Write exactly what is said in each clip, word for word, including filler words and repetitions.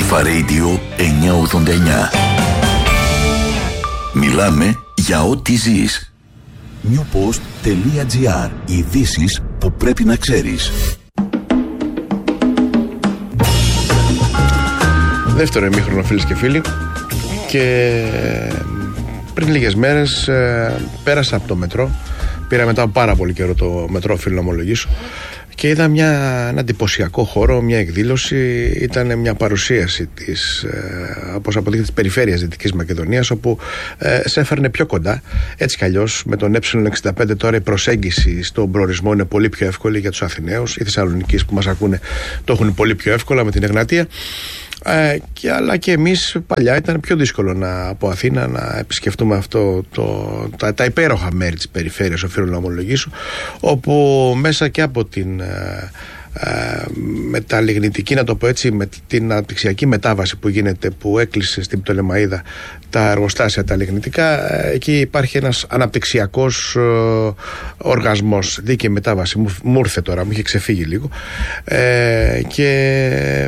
Αλφα Radio εννιακόσια ογδόντα εννιά. Μιλάμε για ό,τι ζεις. newpost.gr. Ειδήσεις που πρέπει να ξέρεις. Δεύτερο ημίχρονο, φίλες και φίλοι. Και πριν λίγες μέρες ε, πέρασα από το μετρό. Πήρα μετά από πάρα πολύ καιρό το μετρό, οφείλω να ομολογήσω, και είδα μια, ένα εντυπωσιακό χώρο, μια εκδήλωση. Ήταν μια παρουσίαση της, ε, όπως αποδείχθηκε, της περιφέρειας Δυτικής Μακεδονίας, όπου ε, σε έφερνε πιο κοντά. Έτσι κι αλλιώς, με τον ε εξήντα πέντε τώρα η προσέγγιση στον προορισμό είναι πολύ πιο εύκολη για τους Αθηναίους. Οι Θεσσαλονικείς που μας ακούνε το έχουν πολύ πιο εύκολα με την Εγνατία. Ε, και, αλλά και εμείς παλιά ήταν πιο δύσκολο να, από Αθήνα να επισκεφτούμε αυτό το, τα, τα υπέροχα μέρη της περιφέρειας, οφείλω να ομολογήσω, όπου μέσα και από την ε, ε, μεταλλιγνητική, να το πω έτσι, με την αναπτυξιακή μετάβαση που γίνεται, που έκλεισε στην Πτολεμαΐδα τα εργοστάσια τα λιγνητικά, ε, εκεί υπάρχει ένας αναπτυξιακός ε, οργασμός, δίκαιη μετάβαση. Μου, μου ήρθε τώρα, μου είχε ξεφύγει λίγο, ε, και ε,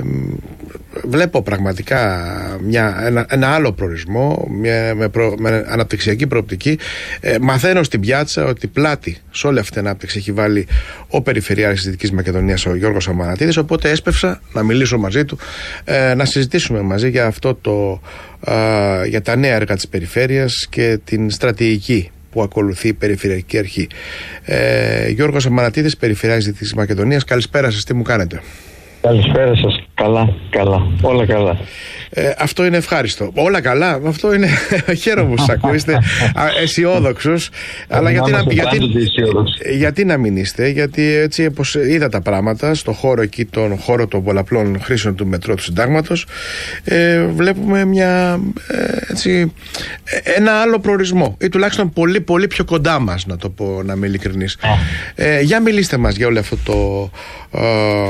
βλέπω πραγματικά μια, ένα, ένα άλλο προορισμό, μια, με, προ, με αναπτυξιακή προοπτική. Ε, μαθαίνω στην πιάτσα ότι πλάτη σε όλη αυτή την ανάπτυξη έχει βάλει ο Περιφερειάρχης της Δυτικής Μακεδονίας, ο Γιώργος Αμανατίδης, οπότε έσπευσα να μιλήσω μαζί του, ε, να συζητήσουμε μαζί για αυτό το, ε, για τα νέα έργα της περιφέρειας και την στρατηγική που ακολουθεί η Περιφερειακή Αρχή. Ε, Γιώργος Αμανατίδης, Περιφερειάρχης της Μακεδονίας, καλησπέρα σας, τι μου κάνετε? Καλησπέρα σας. Καλά, καλά. Όλα καλά. Ε, αυτό είναι ευχάριστο. Όλα καλά. Αυτό είναι. Χαίρομαι που σας ακούω. Είστε αισιόδοξος. Αλλά γιατί να, γιατί, γιατί να μην είστε? Γιατί έτσι, όπως είδα τα πράγματα στον χώρο εκεί, τον χώρο των πολλαπλών χρήσεων του μετρό του Συντάγματος, ε, βλέπουμε μια, ε, έτσι, ένα άλλο προορισμό. Ή τουλάχιστον πολύ, πολύ πιο κοντά μας, να το πω, να είμαι ειλικρινής. Ε, για μιλήστε μας για όλο αυτό το. Ε,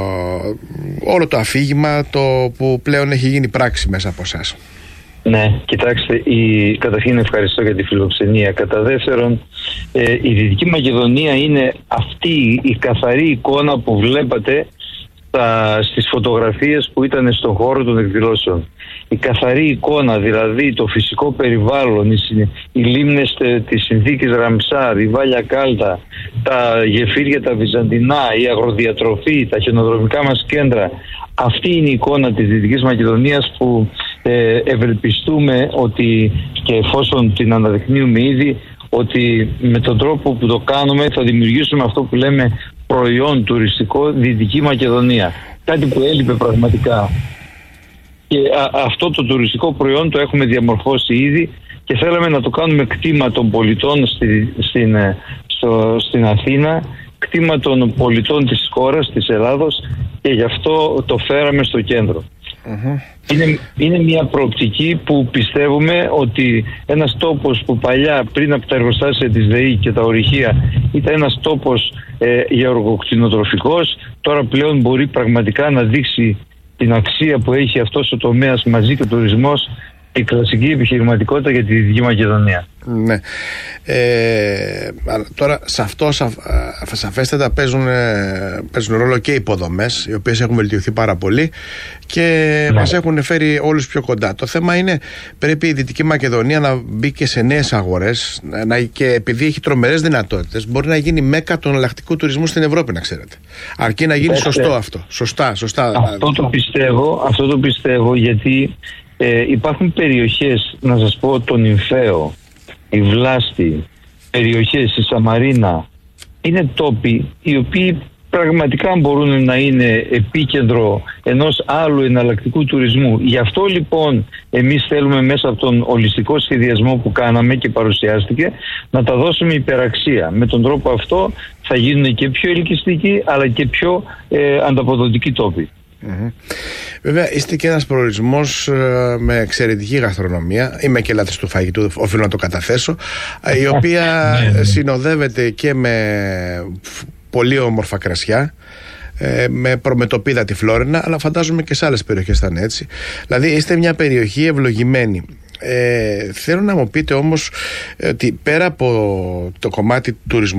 όλο το αφήγημα, το που πλέον έχει γίνει πράξη μέσα από εσάς. Ναι, κοιτάξτε, η, καταρχήν ευχαριστώ για τη φιλοξενία. Κατά δεύτερον, ε, η Δυτική Μακεδονία είναι αυτή η καθαρή εικόνα που βλέπατε στα, στις φωτογραφίες που ήταν στον χώρο των εκδηλώσεων. Η καθαρή εικόνα, δηλαδή το φυσικό περιβάλλον, οι, οι λίμνες της συνθήκης Ραμσάρ, η Βάλια Κάλτα, τα γεφύρια τα βυζαντινά, η αγροδιατροφή, τα χιονοδρομικά μας κέντρα. Αυτή είναι η εικόνα της Δυτικής Μακεδονίας που ε, ευελπιστούμε ότι, και εφόσον την αναδεικνύουμε ήδη, ότι με τον τρόπο που το κάνουμε θα δημιουργήσουμε αυτό που λέμε προϊόν τουριστικό Δυτική Μακεδονία. Κάτι που έλειπε πραγματικά. Και α, αυτό το τουριστικό προϊόν το έχουμε διαμορφώσει ήδη και θέλαμε να το κάνουμε κτήμα των πολιτών στη, στην, στο, στην Αθήνα, κτήμα των πολιτών της χώρας, της Ελλάδος, και γι' αυτό το φέραμε στο κέντρο. Mm-hmm. Είναι, είναι μια προοπτική που πιστεύουμε ότι ένας τόπος που παλιά, πριν από τα εργοστάσια της ΔΕΗ και τα ορυχεία, ήταν ένας τόπος ε, γεωργοκτηνοτροφικός, τώρα πλέον μπορεί πραγματικά να δείξει την αξία που έχει αυτός ο τομέας μαζί και ο τουρισμός, η κλασική επιχειρηματικότητα για τη Δυτική Μακεδονία. Ναι. Ε, τώρα σε αυτό σα, σαφέστατα παίζουν, παίζουν ρόλο και οι υποδομές, οι οποίες έχουν βελτιωθεί πάρα πολύ και ναι, μας έχουν φέρει όλους πιο κοντά. Το θέμα είναι, πρέπει η Δυτική Μακεδονία να μπει και σε νέες αγορές, να, και επειδή έχει τρομερές δυνατότητες, μπορεί να γίνει μέκα του εναλλακτικού τουρισμού στην Ευρώπη, να ξέρετε. Αρκεί να γίνει Έχετε. σωστό αυτό. Σωστά, σωστά. Αυτό το πιστεύω, αυτό το πιστεύω γιατί Ε, υπάρχουν περιοχές, να σας πω, τον Ιμφαίο, η Βλάστη, περιοχές, η Σαμαρίνα, είναι τόποι οι οποίοι πραγματικά μπορούν να είναι επίκεντρο ενός άλλου εναλλακτικού τουρισμού. Γι' αυτό λοιπόν εμείς θέλουμε μέσα από τον ολιστικό σχεδιασμό που κάναμε και παρουσιάστηκε να τα δώσουμε υπεραξία. Με τον τρόπο αυτό θα γίνουν και πιο ελκυστικοί αλλά και πιο ε, ανταποδοτικοί τόποι. Mm-hmm. Βέβαια είστε και ένας προορισμός ε, με εξαιρετική γαστρονομία. Είμαι και λάτρης του φαγητού, οφείλω να το καταθέσω, η οποία συνοδεύεται και με πολύ όμορφα κρασιά, ε, με προμετωπίδα τη Φλόρινα, αλλά φαντάζομαι και σε άλλες περιοχές θα είναι έτσι. Δηλαδή είστε μια περιοχή ευλογημένη. Ε, θέλω να μου πείτε όμως ότι πέρα από το κομμάτι του τουρισμού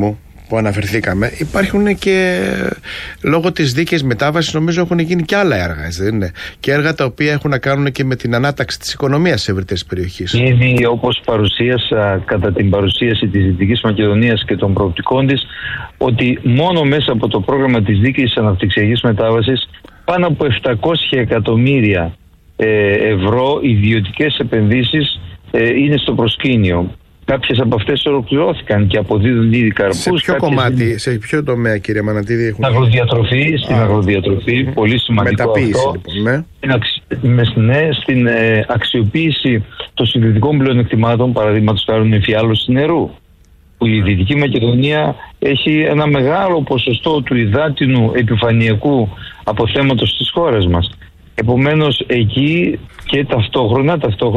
που αναφερθήκαμε, υπάρχουν και λόγω της δίκαιης μετάβασης, νομίζω έχουν γίνει και άλλα έργα, έτσι δεν είναι? Και έργα τα οποία έχουν να κάνουν και με την ανάταξη της οικονομίας σε ευρύτερης περιοχής. Ήδη, όπως παρουσίασα κατά την παρουσίαση της Δυτικής Μακεδονίας και των προοπτικών της, ότι μόνο μέσα από το πρόγραμμα της δίκαιης αναπτυξιακής μετάβασης πάνω από επτακόσια εκατομμύρια ε, ευρώ ιδιωτικές επενδύσεις ε, είναι στο προσκήνιο. Κάποιες από αυτές ολοκληρώθηκαν και αποδίδουν ήδη καρπούς. Σε ποιο κομμάτι, είναι... σε ποιο τομέα, κύριε Μανατίδη, έχουν... Αγροδιατροφή, στην Α, αγροδιατροφή, πολύ σημαντικό μεταποίηση, αυτό. Λοιπόν, ναι. Στην, αξι... ναι, στην ε, αξιοποίηση των συγκριτικών πλεονεκτημάτων, παραδείγματος χάρη εμφιάλωση νερού, που η Δυτική Μακεδονία έχει ένα μεγάλο ποσοστό του υδάτινου επιφανειακού αποθέματος της χώρας μας. Επομένως εκεί και ταυτόχρονα, ταυτόχρονα